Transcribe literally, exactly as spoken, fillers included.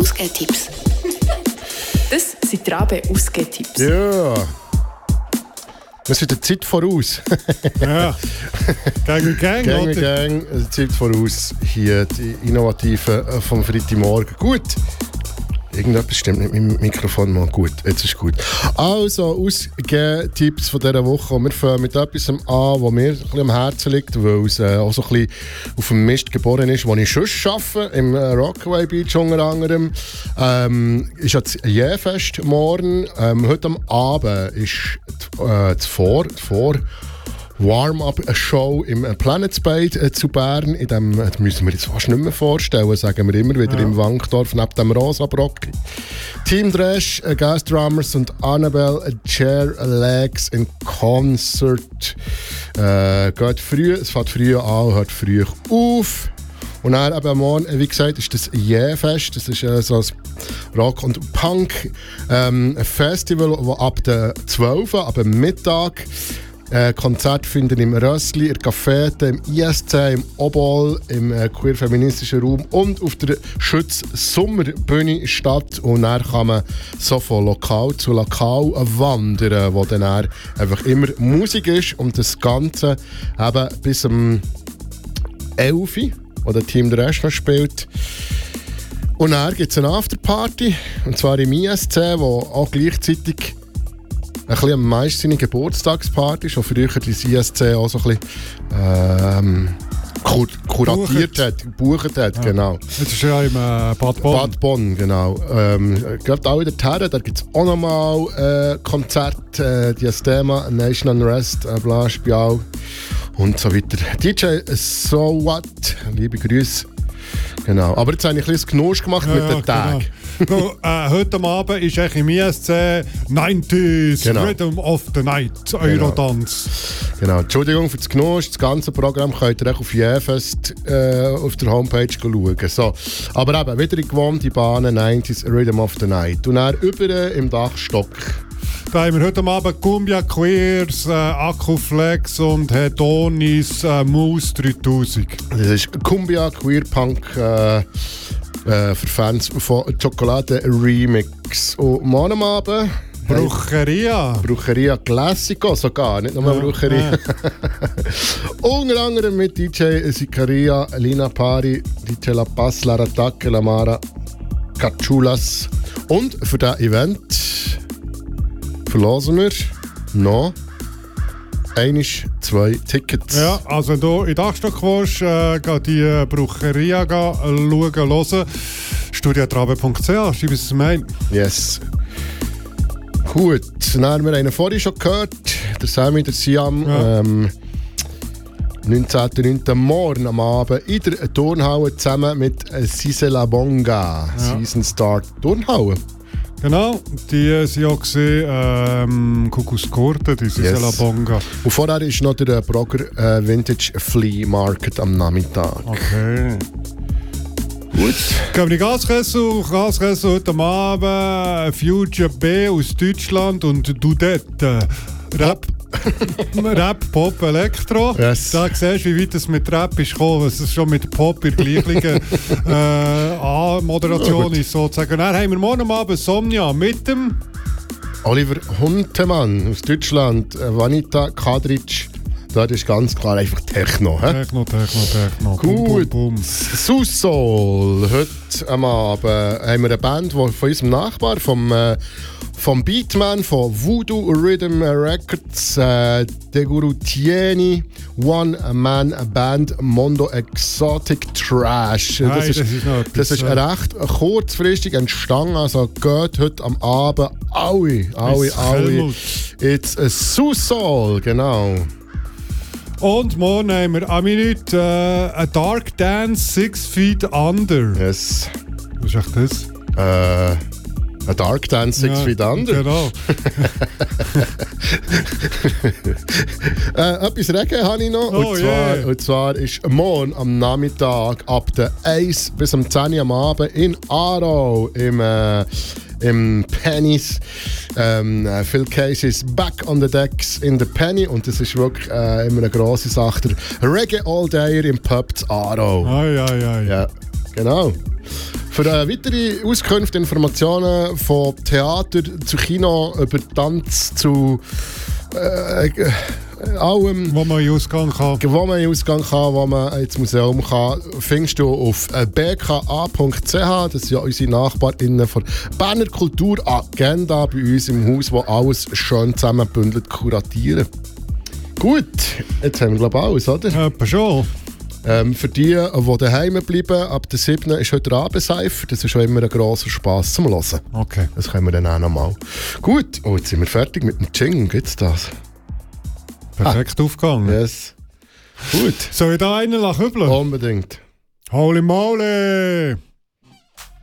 Ausgehtipps. Das sind Rabe Ausgehtipps. Ja. Wir sind der Zeit voraus. Ja. Gang, gang, Gang, oder? gang, die Zeit voraus. Hier die Innovativen vom Freitagmorgen. Gut. Irgendetwas stimmt nicht mit dem Mikrofon mal. Gut, jetzt ist gut. Also, Ausgehtipps von dieser Woche. Wir fangen mit etwas an, was mir ein bisschen am Herzen liegt, weil es äh, auch so ein bisschen auf dem Mist geboren ist, wo ich sonst arbeite, im äh, Rockaway Beach unter anderem. Ähm, ist ja das Jähfest morgen. Ähm, heute am Abend ist die, äh, das Vor... Das Vor Warm-up-Show im Planet Spade äh, zu Bern. In dem, das müssen wir jetzt fast nicht mehr vorstellen, sagen wir immer wieder, ja. Im Wankdorf, neben dem Rosa-Brock. Team Dresch, äh, Guest Drummers und Annabelle äh, Chair Legs in Concert. Äh, geht früh, es fängt früh an, hört früh auf. Und dann eben morgen, wie gesagt, ist das Jähfest. Das ist äh, so ein Rock- und Punk-Festival, ähm, das ab der zwölf Uhr, ab dem Mittag, Äh, Konzerte finden im Rössli, in der Cafete, im I S C, im Obol, im äh, queer-feministischen Raum und auf der Schütz-Sommerbühne statt. Und dann kann man so von Lokal zu Lokal wandern, wo dann einfach immer Musik ist und das Ganze eben bis um elf Uhr, wo der Team der Rest noch spielt. Und dann gibt es eine Afterparty, und zwar im I S C, wo auch gleichzeitig ein bisschen am meisten seine Geburtstagsparty, schon früher die I S C auch so ein bisschen ähm, kur kuratiert hat, gebucht hat, ja. Genau. Jetzt ist ja im äh, Bad Bonn. Bad Bonn, genau. Ähm, gerade auch in der Terre, da gibt es auch nochmal äh, Konzerte, äh, das Thema Nation Unrest, äh, Blanche Bial und so weiter. D J So What, liebe Grüße. Genau. Aber jetzt habe ich ein bisschen Genuss gemacht ja, mit den Tagen. Genau. So, äh, heute Abend ist eigentlich im I S C neunziger genau. Rhythm of the Night, Eurodance. Genau. Entschuldigung für das Genuss. Das ganze Programm könnt ihr auch auf Jähfest äh, auf der Homepage schauen. So. Aber eben, wieder in gewohnte Bahnen, neunziger Rhythm of the Night. Und dann über im Dachstock. Da haben wir heute Abend Cumbia Queers, äh, Akkuflex und Hedonis äh, Moose dreitausend. Das ist Cumbia Queer Punk äh, äh, für Fans von Chocolate Remix. Und morgen Abend Brucheria. Brucheria Classico sogar, nicht nur ja, Brucheria. Ja. Unter anderem mit D J Sicaria, Lina Pari, D J La Paz, Lara Tacke, Lamara Cachulas. Und für das Event verlosen wir noch einisch zwei Tickets. Ja, also wenn du in Dachstock willst, äh, geh die Brucheria schauen, hören. studiatrabe punkt c h, schreib es mir ein. Yes. Gut, dann haben wir einen vorhin schon gehört, der Sammy, der Siam. Ja. Ähm, neunzehnten neunten morgen am Abend in der Turnhalle zusammen mit Sisela Bonga. Ja. Season Start Turnhalle. Genau, die sind auch gesehen, ähm, Kuckuckskurte, die Sisela yes. Bonga. Und vorher ist noch der Brogger äh, Vintage Flea Market am Nachmittag. Okay. Gut. Gehen wir in Gaskessel, Gaskessel heute Abend, Future B aus Deutschland und Dudette. Rap. Rap, Pop, Elektro. Yes. Da siehst du, wie weit es mit Rap ist gekommen. Es ist schon mit Pop in der gleichen äh, A-Moderation ist sozusagen. Dann haben wir morgen Abend Somnia mit dem Oliver Huntemann aus Deutschland, Vanita Kadric. Das ist ganz klar einfach Techno. He? Techno, Techno, Techno. Gut. Boom, boom, boom. Susol. Heute am Abend haben wir eine Band die von unserem Nachbar, vom, äh, vom Beatman, von Voodoo Rhythm Records, äh, Deguru Tieni, One-Man-Band Mondo Exotic Trash. Nein, das, ist, das, ist noch das ist recht kurzfristig entstanden, also geht heute am Abend alle, alle, alle. It's a Susol, genau. Und morgen haben wir eine Minute äh, A Dark Dance Six Feet Under. Yes. Was ist echt das? Äh, A Dark Dance Six ja, Feet Under. Genau. äh, etwas Regen habe ich noch. Oh, und, zwar, yeah. und zwar ist morgen am Nachmittag ab der eins bis um zehn Uhr am Abend in Aarau im, äh, im Pennies. Ähm, Phil Cases Back on the Decks in the Penny. Und das ist wirklich äh, immer eine grosse Sache. Der Reggae All Day im Pub zu Aarau. Ai, ai, ai. Ja, genau. Für äh, weitere Auskünfte, Informationen von Theater zu Kino, über Tanz zu äh, äh, allem, wo man in den Ausgang kann. wo man in den Ausgang kann, wo man ins Museum kann, findest du auf b k a punkt c h. Das sind ja unsere NachbarInnen von Berner Kulturagenda bei uns im Haus, wo alles schön zusammenbündelt kuratieren. Gut, jetzt haben wir glaube ich alles, oder? Ja, etwa schon. Ähm, für die, die daheim bleiben, ab der siebten ist heute der Abendseifer. Das ist schon immer ein grosser Spass zum Hören. Okay. Das können wir dann auch nochmal. Gut, und jetzt sind wir fertig mit dem Jingle. Gibt's das? Perfekt ah. aufgegangen. Yes. Gut. Soll ich da einen kübeln? Unbedingt. Holy moly!